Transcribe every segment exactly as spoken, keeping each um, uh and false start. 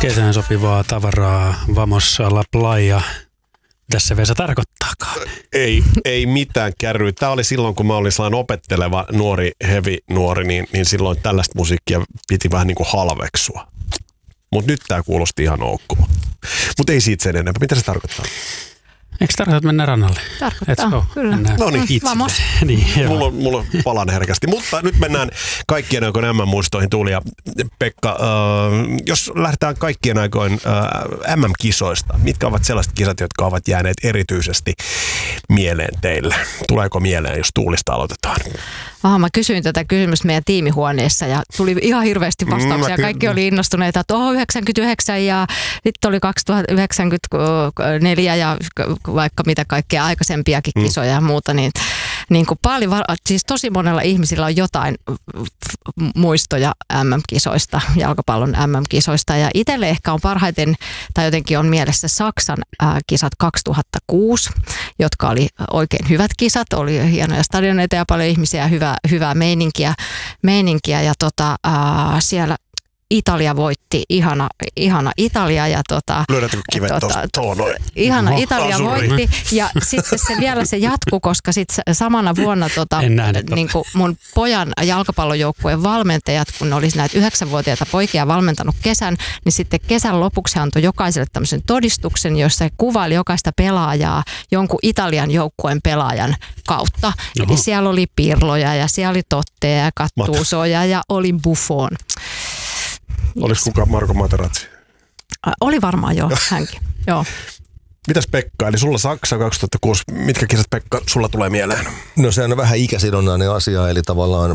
Kesään sopivaa tavaraa, vamos a la playa. Mitä se Vesa tarkoittaakaan? Ei, ei mitään kärryä. Tämä oli silloin, kun mä olin sellainen opetteleva nuori, heavy nuori, niin, niin silloin tällaista musiikkia piti vähän niin kuin halveksua. Mutta nyt tämä kuulosti ihan ok. Mutta ei siitä sen enempää. Mitä se tarkoittaa? Eikö tarkoita, että mennään rannalle? Tarkoittaa, kyllä. No niin, itse. niin, mulla, on, mulla on palan herkästi. Mutta nyt mennään kaikkien aikojen M M-muistoihin, Tuuli ja Pekka. Äh, jos lähdetään kaikkien aikojen äh, M M-kisoista, mitkä ovat sellaiset kisat, jotka ovat jääneet erityisesti mieleen teille? Tuleeko mieleen, jos Tuulista aloitetaan? Ah, mä kysyin tätä kysymystä meidän tiimihuoneessa ja tuli ihan hirveästi vastauksia. Mm, Kaikki oli innostuneita, että oh, yhdeksänkymmentäyhdeksän ja sitten oli kaksituhattayhdeksänkymmentäneljä ja vaikka mitä kaikkea aikaisempiakin kisoja mm. ja muuta. Niin, niin kuin paljon, siis tosi monella ihmisillä on jotain muistoja M M-kisoista, jalkapallon M M-kisoista. Ja itselle ehkä on parhaiten, tai jotenkin on mielessä Saksan äh, kisat kaksituhattakuusi, jotka oli oikein hyvät kisat. Oli hienoja stadioneita ja paljon ihmisiä ja hyvää, hyvää meininkiä, meininkiä. Ja tota, äh, siellä Italia voitti, ihana, ihana Italia ja tota... Löydätkö kivet tuosta tuohon noin? Ihana no, Italia asuri. voitti ja sitten se vielä se jatkuu, koska sitten samana vuonna tota, niin kuin mun pojan jalkapallojoukkueen valmentajat, kun ne olisi näitä yhdeksänvuotiaita poikia valmentanut kesän, niin sitten kesän lopuksi he antoi jokaiselle tämmöisen todistuksen, jossa he kuvaili jokaista pelaajaa jonkun Italian joukkueen pelaajan kautta. Oho. Eli siellä oli Pirloja ja siellä oli Totteja ja Gattusoja ja oli Buffon. Olisiko kuka Marko Materazzi? Oli varmaan joo, hänkin. Joo. Mitäs Pekka, eli sulla Saksa kaksituhattakuusi, mitkä kisat Pekka sulla tulee mieleen? No se on vähän ikäsidonnainen asia, eli tavallaan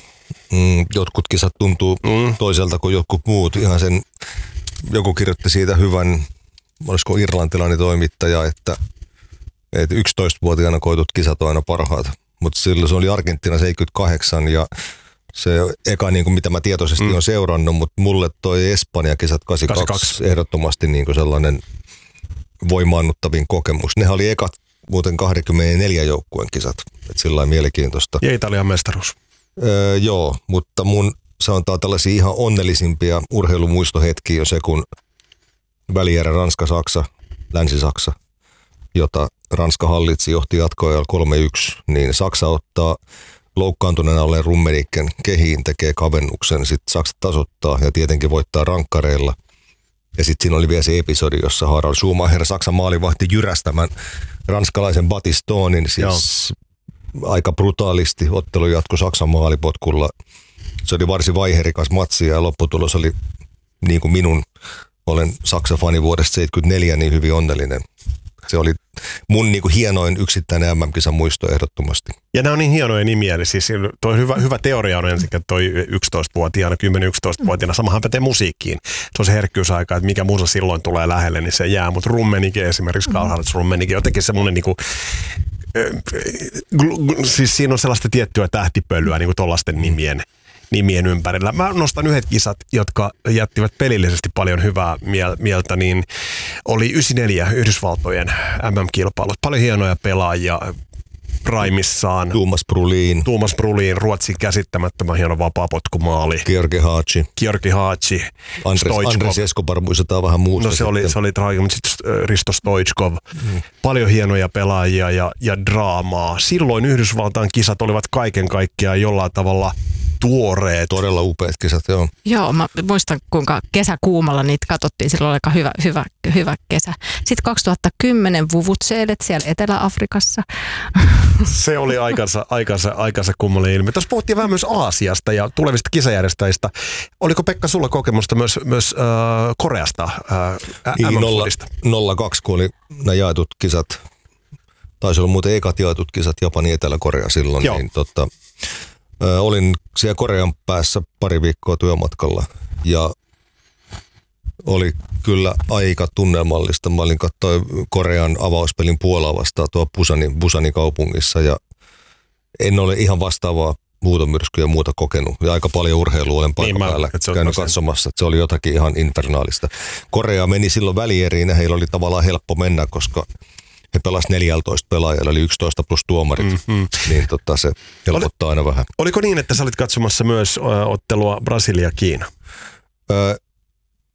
mm, jotkut kisat tuntuu mm. toiselta kuin jotkut muut. Ihan sen, joku kirjoitti siitä hyvän, olisiko irlantilainen toimittaja, että, että yksitoistavuotiaana koitut kisat on aina parhaat. Mutta silloin se oli Argentiina seitsemänkymmentäkahdeksan ja se eka, niin kuin mitä mä tietoisesti mm. olen seurannut, mutta mulle toi Espanja-kisat kahdeksankymmentäkaksi ehdottomasti niin kuin sellainen voimaannuttavin kokemus. Nehän oli ekat muuten kaksikymmentäneljä joukkueen kisat, että sillä lailla mielenkiintoista. Ja Italian mestaruus. Öö, joo, mutta mun sanotaan tällaisia ihan onnellisimpia urheilumuistohetkiä on se, kun välierä Ranska-Saksa, Länsi-Saksa, jota Ranska hallitsi, johti jatkoajalla kolme yksi, niin Saksa ottaa loukkaantuneena olleen Rummenicken kehiin, tekee kavennuksen, sitten Saksa tasoittaa ja tietenkin voittaa rankkareilla. Ja sitten siinä oli vielä se episodi, jossa Harald Schumacher, Saksan maalivahti, jyrästämään ranskalaisen Batistonin, siis Joo. aika brutaalisti. Ottelu jatkui Saksan maalipotkulla. Se oli varsin vaiherikas matsi ja lopputulos oli niin kuin minun, olen Saksa-fani vuodesta seitsemänkymmentäneljä, niin hyvin onnellinen. Se oli mun niinku hienoin yksittäinen M M-kisan muisto ehdottomasti. Ja nämä on niin hienoja nimiä, eli siis toi hyvä, hyvä teoria on ensin, että toi yksitoistavuotiaana, kymmenen-yksitoistavuotiaana, samahan pätee musiikkiin. Se on se herkkyysaika, että mikä musa silloin tulee lähelle, niin se jää. Mutta Rummenigge esimerkiksi, Karl-Heinz Rummenigge, jotenkin semmoinen niinku, siis siinä on sellaista tiettyä tähtipölyä niinku tollaisten nimien. nimien ympärillä. Mä nostan yhdet kisat, jotka jättivät pelillisesti paljon hyvää mieltä, niin oli yhdeksänkymmentäneljä Yhdysvaltojen M M-kilpailut. Paljon hienoja pelaajia primissaan. Thomas Brolin. Thomas Brolin, Ruotsin käsittämättömän hieno vapaapotkumaali. Georgi Haci. Georgi Haci. Andres, Andres Escobar muistetaan vähän muusta. No se oli, se oli traaginen, mutta sitten Risto Stoichkov. Mm. Paljon hienoja pelaajia ja, ja draamaa. Silloin Yhdysvaltain kisat olivat kaiken kaikkiaan jollain tavalla tuoreet. Todella upeat kisat, joo. Joo, mä muistan kuinka kesäkuumalla niitä katsottiin. Silloin oli aika hyvä, hyvä, hyvä kesä. Sitten kaksituhattakymmenen Vuvuzelet siellä Etelä-Afrikassa. Se oli aikansa, aikansa, aikansa kummallinen ilmiö. Tuossa puhuttiin vähän myös Aasiasta ja tulevista kisajärjestäjistä. Oliko Pekka sulla kokemusta myös, myös äh, Koreasta? Äh, niin, nolla kaksi, kun oli nämä jaetut kisat. Taisi olla muuten ekat jaetut kisat Japani Etelä-Korea silloin. Joo. Niin, totta, Ö, olin siellä Korean päässä pari viikkoa työmatkalla ja oli kyllä aika tunnelmallista. Mä olin katsoin Korean avauspelin Puolaa vastaan tuo Busanin, Busanin kaupungissa ja en ole ihan vastaavaa muutomyrskyä ja muuta kokenut. Ja aika paljon urheilua olen paikan niin, päällä käynyt katsomassa, että se oli jotakin ihan infernaalista. Korea meni silloin välieriin ja heillä oli tavallaan helppo mennä, koska he pelasivat neljätoista pelaajalla, eli yksitoista plus tuomarit, mm-hmm. niin tota, se helpottaa aina vähän. Oliko niin, että sä olit katsomassa myös ö, ottelua Brasilia-Kiina? Ö,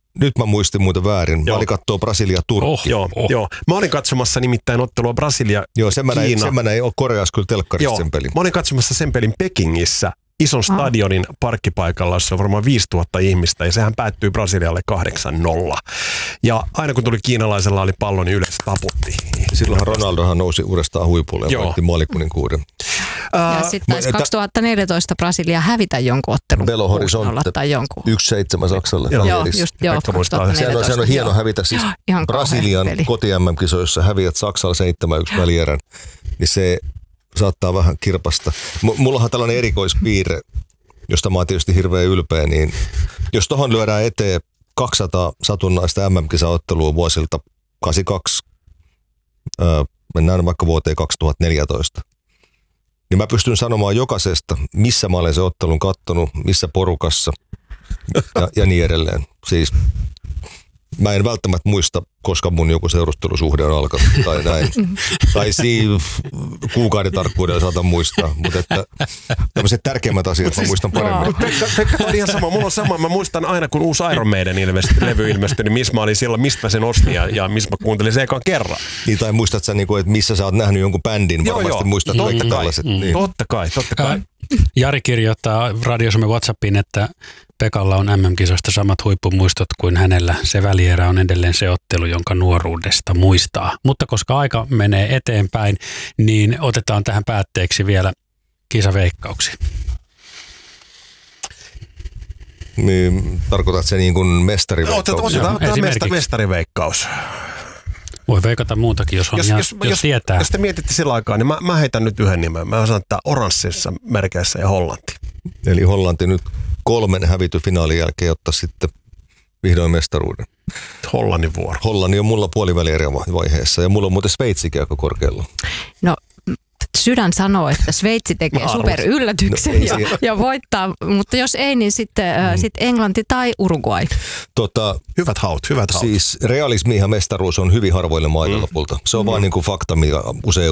nyt mä muistin muuten väärin. Mä olin kattoo Brasilia-Turkki. Oh, Joo, oh. joo. Mä olin katsomassa nimittäin ottelua Brasilia, Joo, sen mä näin, Kiina. sen mä näin ole Koreassa kyllä telkkarissa sen pelin. Mä olin katsomassa sen pelin Pekingissä, ison stadionin parkkipaikalla, jossa on varmaan viisituhatta ihmistä, ja sehän päättyi Brasilialle kahdeksan nolla. Ja aina kun tuli kiinalaisella oli pallo, niin yleensä taputti. Silloinhan Ronaldohan nousi uudestaan huipulle ja Joo. voitti maalikuninkuuden. Ja sitten taisi kaksituhattaneljätoista Brasilia hävitä jonkun ottelun. Belo Horizonte kuusi nolla tai jonkun. yksi seitsemän Saksalle. Joo, Joo, Pelissä. just joo, Pekka muistaa sen. Sehän on, sehän on hieno hävitä siis Joo, ihan Brasilian kauhea peli. koti-M M-kisoissa häviät Saksalla seitsemän yksi välierän, niin se saattaa vähän kirpasta. M- mullahan tällainen erikoispiirre, josta mä oon tietysti hirveän ylpeä, niin jos tohon lyödään eteen kaksisataa satunnaista M M-kisaottelua vuosilta kahdeksankymmentäkaksi, öö, mennään vaikka vuoteen kaksituhattaneljätoista, niin mä pystyn sanomaan jokaisesta, missä mä olen se ottelun kattonut, missä porukassa ja, ja niin edelleen. Siis mä en välttämättä muista, koska mun joku seurustelusuhde on alkanut tai näin. Tai siinä kuukauden tarkkuudella saatan muistaa, mutta että tämmöiset tärkeimmät asiat mä muistan paremmin. Pekka, Pekka on ihan sama. Mulla on sama. Mä muistan aina, kun uusi Iron Maiden ilmestyi, levy ilmestyi, niin missä mä olin silloin, mistä mä sen ostin ja, ja missä mä kuuntelin sen ekan kerran. Niin, tai muistat sä, niinku, että missä sä oot nähnyt jonkun bändin, Joo, varmasti joo. muistat Totta kaikki kai. tällaiset. Niin. Totta kai, totta kai. Jari kirjoittaa Radiosumme WhatsAppiin, että Pekalla on M M-kisoista samat huippumuistot kuin hänellä. Se välierä on edelleen se ottelu, jonka nuoruudesta muistaa. Mutta koska aika menee eteenpäin, niin otetaan tähän päätteeksi vielä kisaveikkauksia. Niin, tarkoitat se niin kuin Otetaan, mestariveikkauksia? otetaan, otetaan mesta, esimerkiksi. mestariveikkaus. Voi veikata muutakin, jos, on Jos, ihan, jos, jos, jos, tietää. jos te mietitte sillä aikaa, niin mä, mä heitän nyt yhden nimen. Mä sanon, että oranssissa merkeissä ja Hollanti. Eli Hollanti nyt kolmen hävityn finaalin jälkeen ottaa sitten vihdoin mestaruuden. Hollannin vuoro. Hollanti on mulla puolivälierän vaiheessa ja mulla on muuten Sveitsikin aika korkealla. No sydän sanoo, että Sveitsi tekee Mä superyllätyksen No, ei ja, siihen. ja voittaa, mutta jos ei, niin sitten mm. sit Englanti tai Uruguay. Tota, Hyvät haut, hyvät haut. siis realismi ja mestaruus on hyvin harvoille maille lopulta. Se on mm. vaan niin kuin fakta, mikä usein